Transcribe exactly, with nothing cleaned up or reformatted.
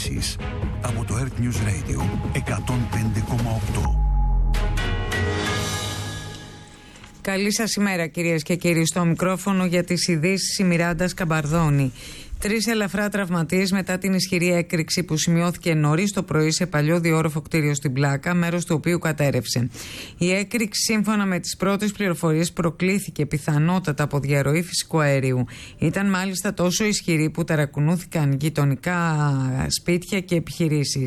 ειδήσεις από το Earth News Radio εκατόν πέντε κόμμα οκτώ. Καλή σας ημέρα, κυρίες και κύριοι. Στο μικρόφωνο για τις ειδήσεις η Μιράντα Καμπαρδόνη. Τρεις ελαφρά τραυματίες μετά την ισχυρή έκρηξη που σημειώθηκε νωρίς το πρωί σε παλιό διόροφο κτίριο στην Πλάκα, μέρος του οποίου κατέρρευσε. Η έκρηξη, σύμφωνα με τις πρώτες πληροφορίες, προκλήθηκε πιθανότατα από διαρροή φυσικού αερίου. Ήταν μάλιστα τόσο ισχυρή που ταρακουνούθηκαν γειτονικά σπίτια και επιχειρήσεις.